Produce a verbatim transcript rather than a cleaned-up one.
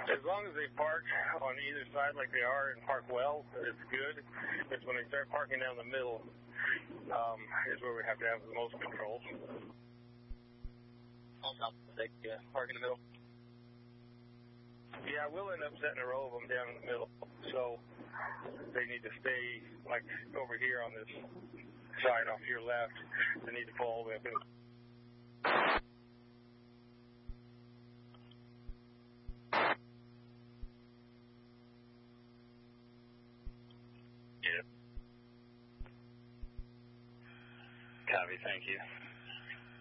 As long as they park on either side like they are and park well, it's good. It's when they start parking down the middle um, is where we have to have the most control. Also, they uh, park in the middle. Yeah, we'll end up setting a row of them down in the middle. So they need to stay, like, over here on this side off your left. They need to pull all the way up in. Yeah. Copy, thank you.